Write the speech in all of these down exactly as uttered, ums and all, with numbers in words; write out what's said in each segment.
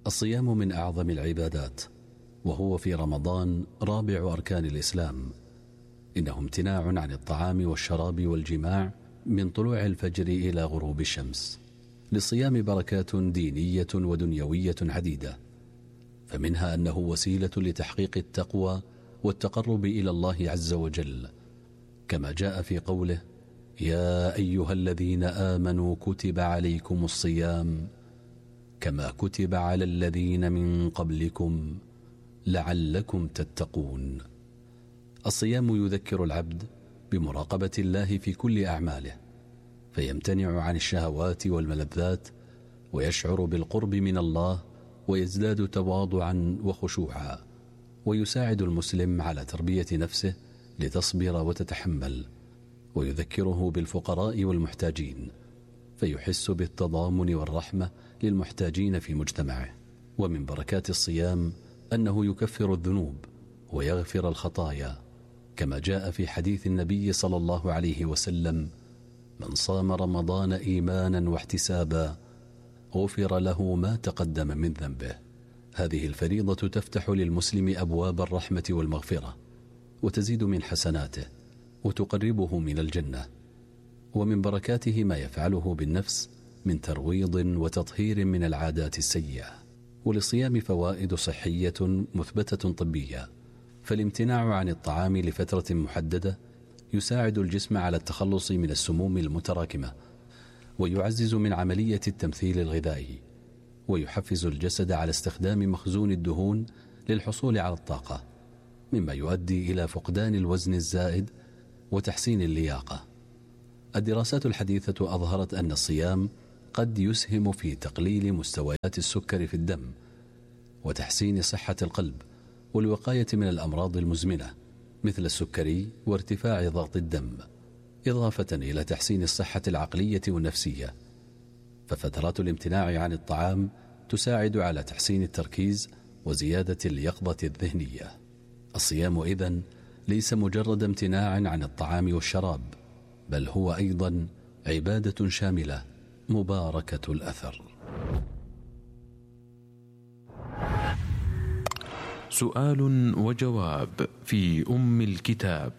الصيام من أعظم العبادات، وهو في رمضان رابع أركان الإسلام. إنه امتناع عن الطعام والشراب والجماع من طلوع الفجر إلى غروب الشمس. للصيام بركات دينية ودنيوية عديدة، فمنها أنه وسيلة لتحقيق التقوى والتقرب إلى الله عز وجل، كما جاء في قوله: يا أيها الذين آمنوا كتب عليكم الصيام كما كتب على الذين من قبلكم لعلكم تتقون. الصيام يذكر العبد بمراقبة الله في كل أعماله، فيمتنع عن الشهوات والملذات، ويشعر بالقرب من الله، ويزداد تواضعا وخشوعا، ويساعد المسلم على تربية نفسه لتصبر وتتحمل، ويذكره بالفقراء والمحتاجين، فيحس بالتضامن والرحمة للمحتاجين في مجتمعه. ومن بركات الصيام أنه يكفر الذنوب ويغفر الخطايا، كما جاء في حديث النبي صلى الله عليه وسلم: من صام رمضان إيمانا واحتسابا غفر له ما تقدم من ذنبه. هذه الفريضة تفتح للمسلم أبواب الرحمة والمغفرة، وتزيد من حسناته، وتقربه من الجنة. ومن بركاته ما يفعله بالنفس من ترويض وتطهير من العادات السيئة. وللصيام فوائد صحية مثبتة طبية، فالامتناع عن الطعام لفترة محددة يساعد الجسم على التخلص من السموم المتراكمة، ويعزز من عملية التمثيل الغذائي، ويحفز الجسد على استخدام مخزون الدهون للحصول على الطاقة، مما يؤدي إلى فقدان الوزن الزائد وتحسين اللياقة. الدراسات الحديثة أظهرت أن الصيام قد يسهم في تقليل مستويات السكر في الدم، وتحسين صحة القلب، والوقاية من الأمراض المزمنة مثل السكري وارتفاع ضغط الدم، إضافة إلى تحسين الصحة العقلية والنفسية. ففترات الامتناع عن الطعام تساعد على تحسين التركيز وزيادة اليقظة الذهنية. الصيام إذن ليس مجرد امتناع عن الطعام والشراب، بل هو أيضا عبادة شاملة مباركة الأثر. سؤال وجواب في أم الكتاب.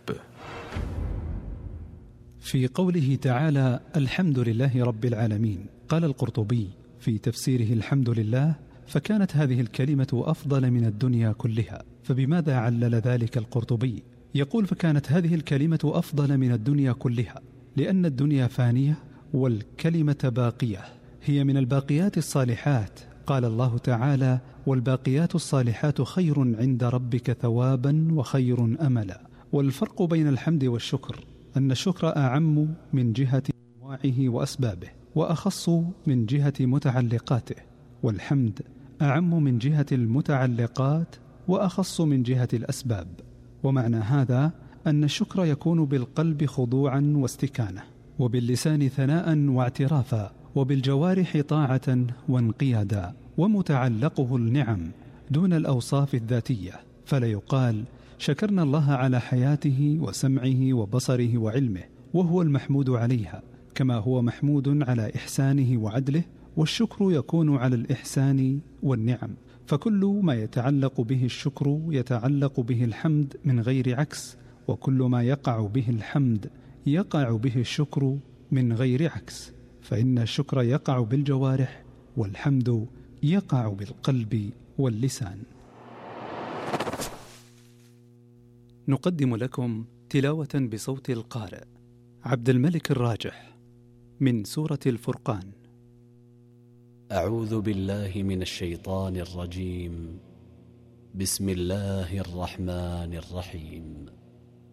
في قوله تعالى: الحمد لله رب العالمين، قال القرطبي في تفسيره: الحمد لله، فكانت هذه الكلمة أفضل من الدنيا كلها. فبماذا علل ذلك القرطبي؟ يقول: فكانت هذه الكلمة أفضل من الدنيا كلها لأن الدنيا فانية والكلمة باقية، هي من الباقيات الصالحات. قال الله تعالى: والباقيات الصالحات خير عند ربك ثوابا وخير أملا. والفرق بين الحمد والشكر أن الشكر أعم من جهة أنواعه وأسبابه، وأخص من جهة متعلقاته، والحمد أعم من جهة المتعلقات وأخص من جهة الأسباب. ومعنى هذا أن الشكر يكون بالقلب خضوعا واستكانة، وباللسان ثناء واعترافا، وبالجوارح طاعة وانقيادا، ومتعلقه النعم دون الأوصاف الذاتية. فلا يقال: شكرنا الله على حياته وسمعه وبصره وعلمه، وهو المحمود عليها، كما هو محمود على إحسانه وعدله. والشكر يكون على الإحسان والنعم، فكل ما يتعلق به الشكر يتعلق به الحمد من غير عكس، وكل ما يقع به الحمد يقع به الشكر من غير عكس، فإن الشكر يقع بالجوارح، والحمد يقع بالقلب واللسان. نقدم لكم تلاوة بصوت القارئ عبد الملك الراجح من سورة الفرقان. أعوذ بالله من الشيطان الرجيم. بسم الله الرحمن الرحيم.